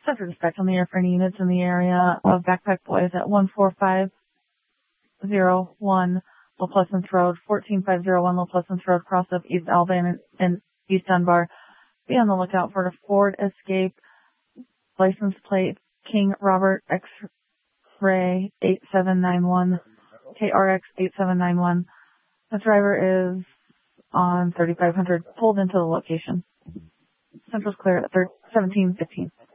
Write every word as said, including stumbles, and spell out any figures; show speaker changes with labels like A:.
A: Center dispatch on the air for any units in the area of Backpack Boys at one four five zero one Low Pleasance Road, fourteen five zero one Low Pleasance Road, cross up East Alban and, and East Dunbar. Be on the lookout for the Ford Escape, license plate King Robert X-Ray eight seven nine one, K R X eight seven nine one. The driver is on thirty-five hundred, pulled into the location. Central's clear at seventeen fifteen.